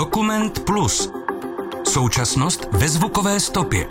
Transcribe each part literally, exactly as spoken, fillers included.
Dokument Plus. Současnost ve zvukové stopě.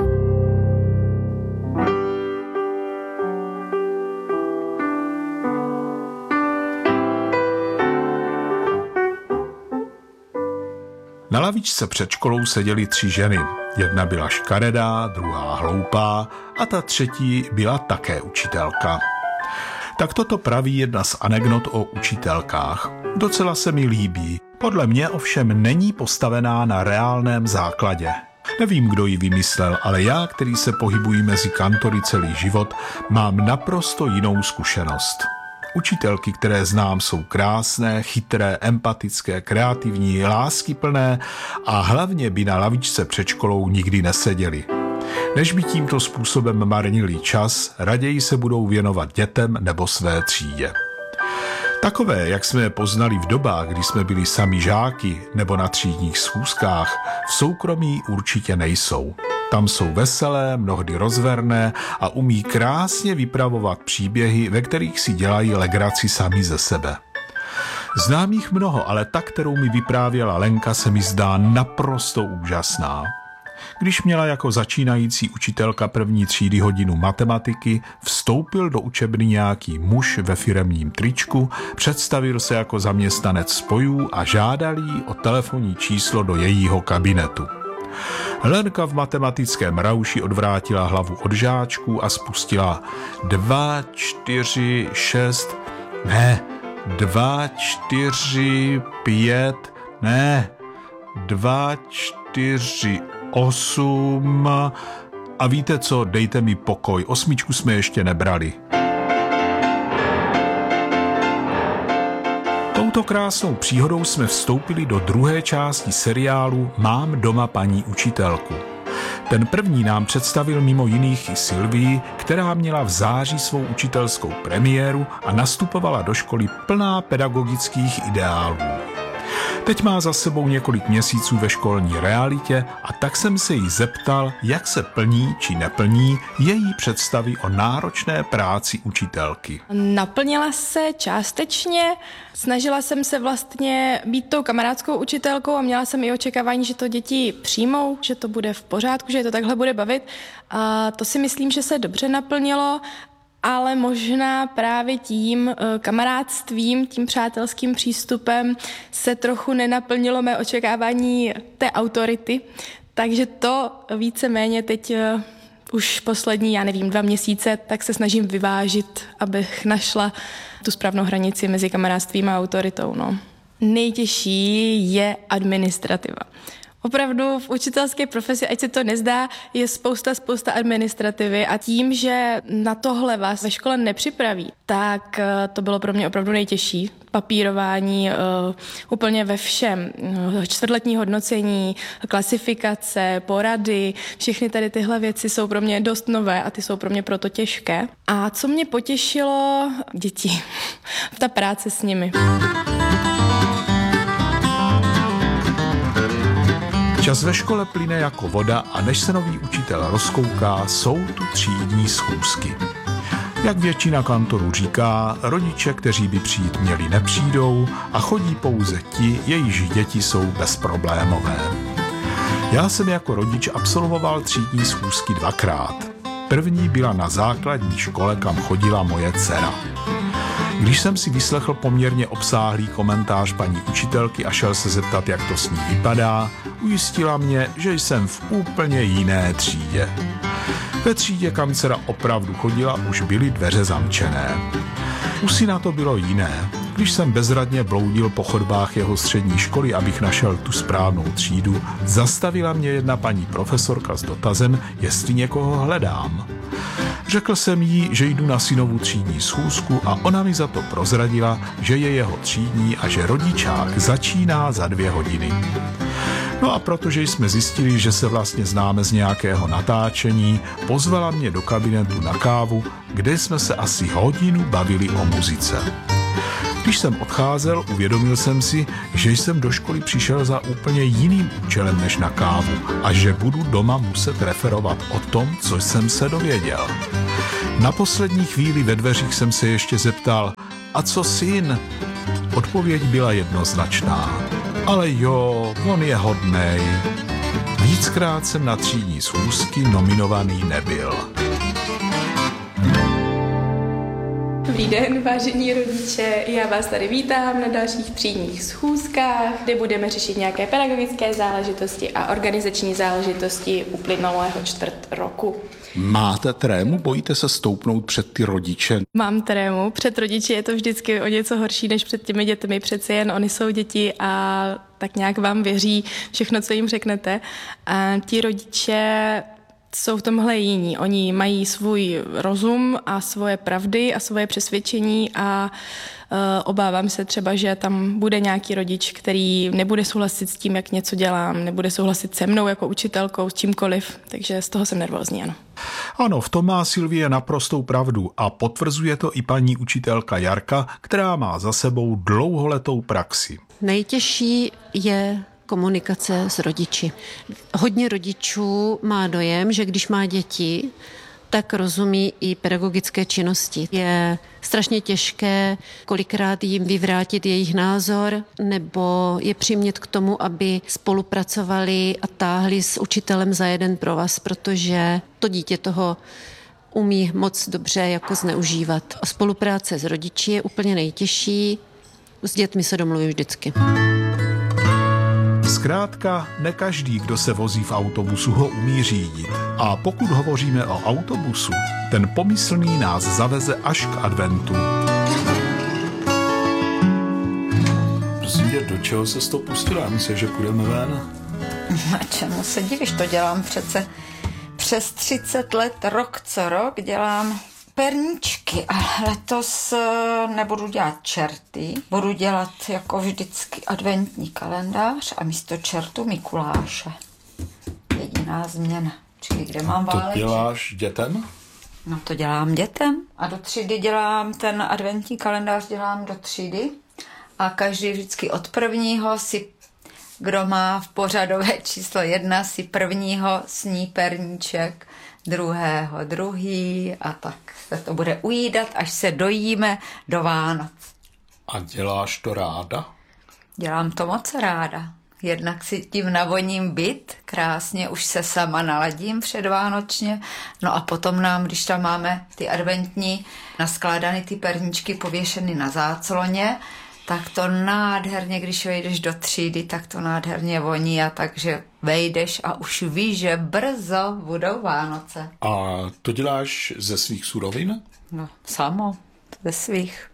Na lavičce před školou seděly tři ženy. Jedna byla škaredá, druhá hloupá a ta třetí byla také učitelka. Tak toto praví jedna z anekdot o učitelkách. Docela se mi líbí. Podle mě ovšem není postavená na reálném základě. Nevím, kdo ji vymyslel, ale já, který se pohybuji mezi kantory celý život, mám naprosto jinou zkušenost. Učitelky, které znám, jsou krásné, chytré, empatické, kreativní, láskyplné a hlavně by na lavičce před školou nikdy neseděly. Než by tímto způsobem marnili čas, raději se budou věnovat dětem nebo své třídě. Takové, jak jsme je poznali v dobách, kdy jsme byli sami žáky nebo na třídních schůzkách, v soukromí určitě nejsou. Tam jsou veselé, mnohdy rozverné a umí krásně vypravovat příběhy, ve kterých si dělají legraci sami ze sebe. Znám jich mnoho, ale ta, kterou mi vyprávěla Lenka, se mi zdá naprosto úžasná. Když měla jako začínající učitelka první třídy hodinu matematiky, vstoupil do učebny nějaký muž ve firemním tričku, představil se jako zaměstnanec spojů a žádal jí o telefonní číslo do jejího kabinetu. Lenka v matematickém rauši odvrátila hlavu od žáčků a spustila dva, čtyři, šest, ne, dva, čtyři, pět, ne, dva, čtyři, osm a víte co, dejte mi pokoj, osmičku jsme ještě nebrali. Touto krásnou příhodou jsme vstoupili do druhé části seriálu Mám doma paní učitelku. Ten první nám představil mimo jiných i Sylvii, která měla v září svou učitelskou premiéru a nastupovala do školy plná pedagogických ideálů. Teď má za sebou několik měsíců ve školní realitě a tak jsem se jí zeptal, jak se plní či neplní její představy o náročné práci učitelky. Naplnila se částečně, snažila jsem se vlastně být tou kamarádskou učitelkou a měla jsem i očekávání, že to děti přijmou, že to bude v pořádku, že je to takhle bude bavit. A to si myslím, že se dobře naplnilo. Ale možná právě tím kamarádstvím, tím přátelským přístupem se trochu nenaplnilo mé očekávání té autority. Takže to víceméně teď už poslední, já nevím, dva měsíce, tak se snažím vyvážit, abych našla tu správnou hranici mezi kamarádstvím a autoritou. No. Nejtěžší je administrativa. Opravdu v učitelské profesi, ať se to nezdá, je spousta, spousta administrativy a tím, že na tohle vás ve škole nepřipraví, tak to bylo pro mě opravdu nejtěžší. Papírování uh, úplně ve všem. Čtvrtletní hodnocení, klasifikace, porady, všechny tady tyhle věci jsou pro mě dost nové a ty jsou pro mě proto těžké. A co mě potěšilo? Děti. Ta práce s nimi. Čas ve škole plyne jako voda a než se nový učitel rozkouká, jsou tu třídní schůzky. Jak většina kantorů říká, rodiče, kteří by přijít měli, nepřijdou a chodí pouze ti, jejichž děti jsou bezproblémové. Já jsem jako rodič absolvoval třídní schůzky dvakrát. První byla na základní škole, kam chodila moje dcera. Když jsem si vyslechl poměrně obsáhlý komentář paní učitelky a šel se zeptat, jak to s ní vypadá, ujistila mě, že jsem v úplně jiné třídě. Ve třídě, kam dcera opravdu chodila, už byly dveře zamčené. U syna to bylo jiné. Když jsem bezradně bloudil po chodbách jeho střední školy, abych našel tu správnou třídu, zastavila mě jedna paní profesorka s dotazem, jestli někoho hledám. Řekl jsem jí, že jdu na synovu třídní schůzku a ona mi za to prozradila, že je jeho třídní a že rodičák začíná za dvě hodiny. No a protože jsme zjistili, že se vlastně známe z nějakého natáčení, pozvala mě do kabinetu na kávu, kde jsme se asi hodinu bavili o muzice. Když jsem odcházel, uvědomil jsem si, že jsem do školy přišel za úplně jiným účelem než na kávu a že budu doma muset referovat o tom, co jsem se dověděl. Na poslední chvíli ve dveřích jsem se ještě zeptal, a co syn? Odpověď byla jednoznačná. Ale jo, on je hodnej. Víckrát jsem na třídní schůzky nominovaný nebyl. Dobrý den, vážení rodiče, já vás tady vítám na dalších třídních schůzkách, kde budeme řešit nějaké pedagogické záležitosti a organizační záležitosti uplynulého čtvrt roku. Máte trému? Bojíte se stoupnout před ty rodiče? Mám trému. Před rodiči je to vždycky o něco horší než před těmi dětmi. Přeci jen oni jsou děti a tak nějak vám věří všechno, co jim řeknete. A ti rodiče jsou v tomhle jiní. Oni mají svůj rozum a svoje pravdy a svoje přesvědčení a uh, obávám se třeba, že tam bude nějaký rodič, který nebude souhlasit s tím, jak něco dělám, nebude souhlasit se mnou jako učitelkou, s čímkoliv, takže z toho jsem nervózní, ano. Ano, v tom má Sylvie naprostou pravdu a potvrzuje to i paní učitelka Jarka, která má za sebou dlouholetou praxi. Nejtěžší je komunikace s rodiči. Hodně rodičů má dojem, že když má děti, tak rozumí i pedagogické činnosti. Je strašně těžké kolikrát jim vyvrátit jejich názor nebo je přimět k tomu, aby spolupracovali a táhli s učitelem za jeden provaz, protože to dítě toho umí moc dobře jako zneužívat. A spolupráce s rodiči je úplně nejtěžší, s dětmi se domluví vždycky. Zkrátka, ne každý, kdo se vozí v autobusu, ho umí řídit. A pokud hovoříme o autobusu, ten pomyslný nás zaveze až k adventu. Prosím tě, do čeho se to pustila? Já myslím, že půjdeme ven. Na čemu se divíš? To dělám přece přes třicet let, rok co rok dělám perníčky a letos nebudu dělat čerty, budu dělat jako vždycky adventní kalendář a místo čertu Mikuláše. Jediná změna. Čili kde mám váleček? To děláš dětem? No to dělám dětem a do třídy dělám ten adventní kalendář dělám do třídy a každý vždycky od prvního si, kdo má v pořadové číslo jedna, si prvního sní perníček, druhého druhý a tak se to bude ujídat, až se dojíme do Vánoc. A děláš to ráda? Dělám to moc ráda. Jednak si tím navoním byt, krásně už se sama naladím předvánočně, no a potom nám, když tam máme ty adventní naskládané ty perníčky pověšeny na zácloně, tak to nádherně, když vejdeš do třídy, tak to nádherně voní a takže vejdeš a už víš, že brzo budou Vánoce. A to děláš ze svých surovin? No, samo, ze svých.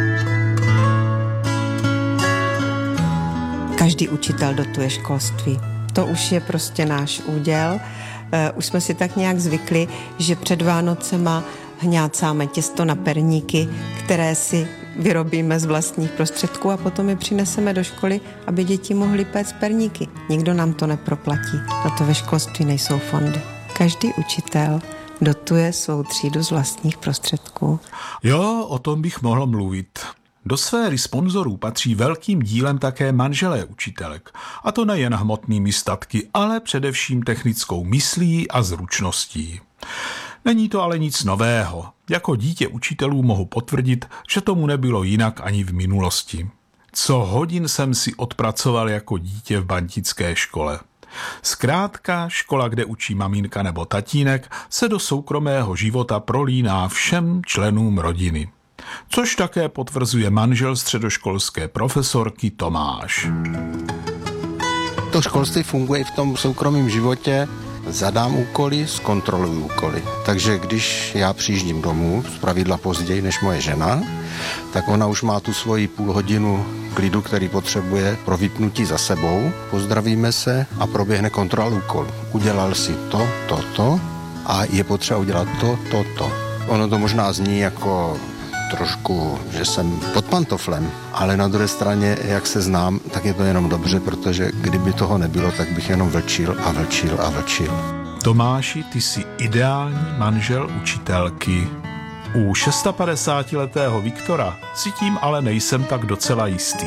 Každý učitel dotuje školství. To už je prostě náš úděl. Uh, už jsme si tak nějak zvykli, že před Vánocema hňácáme těsto na perníky, které si vyrobíme z vlastních prostředků a potom je přineseme do školy, aby děti mohly péct perníky. Nikdo nám to neproplatí. Na to ve školství nejsou fondy. Každý učitel dotuje svou třídu z vlastních prostředků. Jo, o tom bych mohl mluvit. Do sféry sponzorů patří velkým dílem také manželé učitelek. A to nejen hmotnými statky, ale především technickou myslí a zručností. Není to ale nic nového. Jako dítě učitelů mohu potvrdit, že tomu nebylo jinak ani v minulosti. Co hodin jsem si odpracoval jako dítě v bantické škole. Zkrátka, škola, kde učí maminka nebo tatínek, se do soukromého života prolíná všem členům rodiny. Což také potvrzuje manžel středoškolské profesorky Tomáš. To školství funguje i v tom soukromém životě. Zadám úkoly, zkontroluji úkoly. Takže když já přijíždím domů, zpravidla později než moje žena, tak ona už má tu svoji půl hodinu klidu, který potřebuje pro vypnutí za sebou. Pozdravíme se a proběhne kontrola úkolů. Udělal si to, to, to a je potřeba udělat to, to, to. Ono to možná zní jako trošku, že jsem pod pantoflem, ale na druhé straně, jak se znám, tak je to jenom dobře, protože kdyby toho nebylo, tak bych jenom vlčil a vlčil a vlčil. Tomáši, ty jsi ideální manžel učitelky. U šestapadesátiletého Viktora si tím ale nejsem tak docela jistý.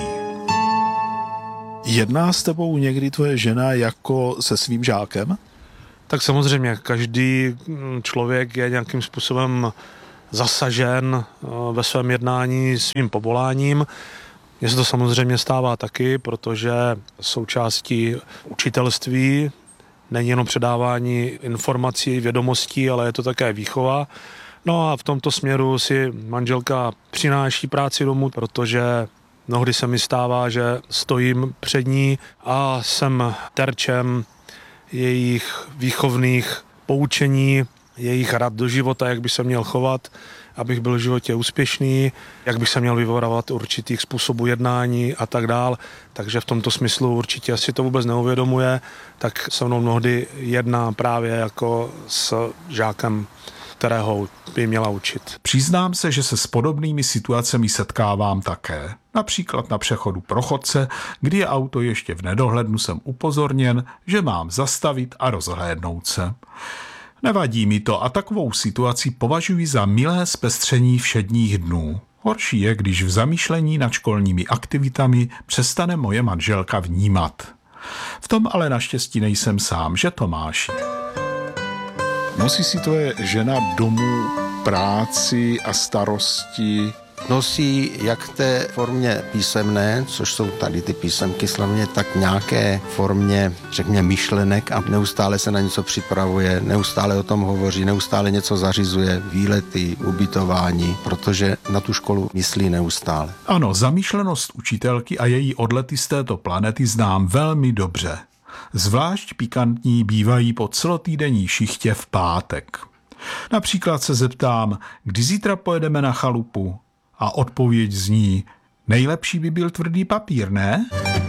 Jedná s tebou někdy tvoje žena jako se svým žákem? Tak samozřejmě, každý člověk je nějakým způsobem zasažen ve svém jednání svým povoláním Mně se to samozřejmě stává taky, protože součástí učitelství není jenom předávání informací, vědomostí, ale je to také výchova. No a v tomto směru si manželka přináší práci domů, protože mnohdy se mi stává, že stojím před ní a jsem terčem jejich výchovných poučení, jejich rad do života, jak by se měl chovat, abych byl v životě úspěšný, jak bych se měl vyvarovat určitých způsobů jednání a tak dál. Takže v tomto smyslu určitě si to vůbec neuvědomuje, tak se mnou mnohdy jedná právě jako s žákem, kterého by měla učit. Přiznám se, že se s podobnými situacemi setkávám také. Například na přechodu pro chodce, kdy je auto ještě v nedohlednu, jsem upozorněn, že mám zastavit a rozhlédnout se. Nevadí mi to a takovou situaci považuji za milé zpestření všedních dnů. Horší je, když v zamýšlení nad školními aktivitami přestane moje manželka vnímat. V tom ale naštěstí nejsem sám, že Tomáši? Nosí si tvoje žena domů práci a starosti? Nosí jak v té formě písemné, což jsou tady ty písemky slavně, tak nějaké formě, řekněme, myšlenek a neustále se na něco připravuje, neustále o tom hovoří, neustále něco zařizuje, výlety, ubytování, protože na tu školu myslí neustále. Ano, zamýšlenost učitelky a její odlety z této planety znám velmi dobře. Zvlášť pikantní bývají po celotýdenní šichtě v pátek. Například se zeptám, kdy zítra pojedeme na chalupu? A odpověď zní, nejlepší by byl tvrdý papír, ne?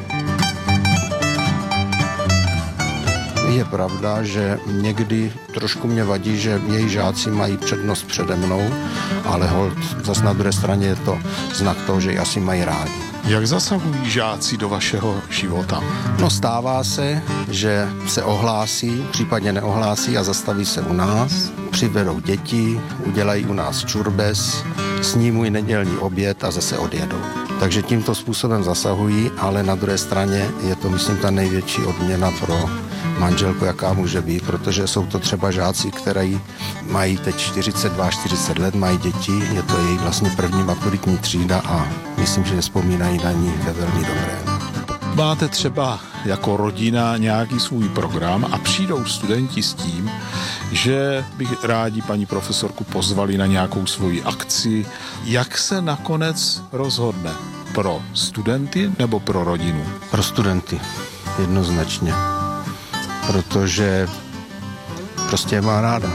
Je pravda, že někdy trošku mě vadí, že její žáci mají přednost přede mnou, ale holt zas na druhé straně je to znak toho, že ji asi mají rádi. Jak zasahují žáci do vašeho života? No stává se, že se ohlásí, případně neohlásí a zastaví se u nás, přivedou děti, udělají u nás čurbes, sní můj nedělní oběd a zase odjedou. Takže tímto způsobem zasahují, ale na druhé straně je to, myslím, ta největší odměna pro manželku, jaká může být, protože jsou to třeba žáci, kteří mají teď čtyřicet dva čtyřicet let, mají děti, je to jejich vlastně první maturitní třída a myslím, že vzpomínají na ní ve velmi dobré. Máte třeba jako rodina nějaký svůj program a přijdou studenti s tím, že by rádi paní profesorku pozvali na nějakou svoji akci. Jak se nakonec rozhodne? Pro studenty nebo pro rodinu? Pro studenty, jednoznačně. Protože prostě je má ráda.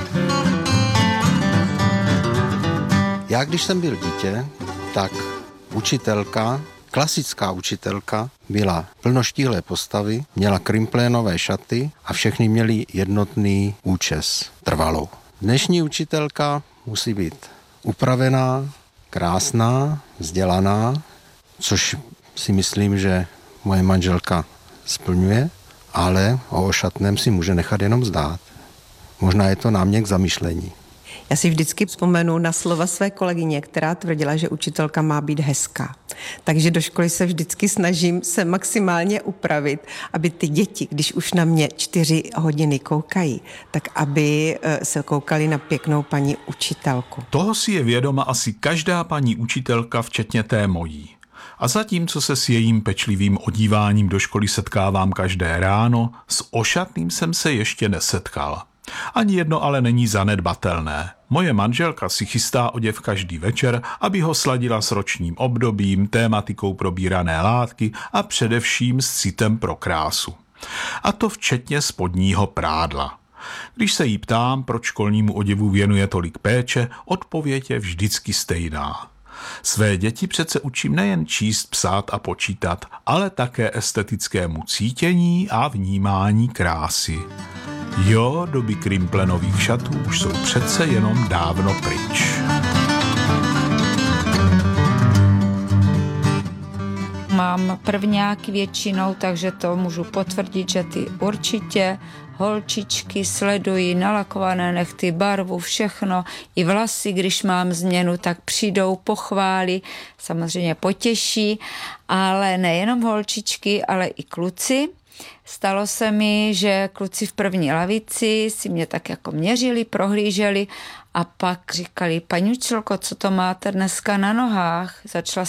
Já, když jsem byl dítě, tak učitelka, klasická učitelka, byla plnoštíhlé postavy, měla krimplénové šaty a všechny měli jednotný účes, trvalou. Dnešní učitelka musí být upravená, krásná, vzdělaná, což si myslím, že moje manželka splňuje, ale o ošatném si může nechat jenom zdát. Možná je to námět k zamyšlení. Já si vždycky vzpomenu na slova své kolegyně, která tvrdila, že učitelka má být hezká. Takže do školy se vždycky snažím se maximálně upravit, aby ty děti, když už na mě čtyři hodiny koukají, tak aby se koukali na pěknou paní učitelku. Toho si je vědoma asi každá paní učitelka, včetně té mojí. A zatímco se s jejím pečlivým odíváním do školy setkávám každé ráno, s ošatným jsem se ještě nesetkal. Ani jedno ale není zanedbatelné. Moje manželka si chystá oděv každý večer, aby ho sladila s ročním obdobím, tématikou probírané látky a především s citem pro krásu. A to včetně spodního prádla. Když se jí ptám, proč školnímu oděvu věnuje tolik péče, odpověď je vždycky stejná. Své děti přece učím nejen číst, psát a počítat, ale také estetickému cítění a vnímání krásy. Jo, doby krimplenových šatů už jsou přece jenom dávno pryč. Mám prvňáky většinou, takže to můžu potvrdit, že ty určitě holčičky sledují nalakované nechty, barvu, všechno. I vlasy, když mám změnu, tak přijdou, pochválí, samozřejmě potěší, ale nejenom holčičky, ale i kluci. Stalo se mi, že kluci v první lavici si mě tak jako měřili, prohlíželi a pak říkali, paní učitelko, co to máte dneska na nohách? Začala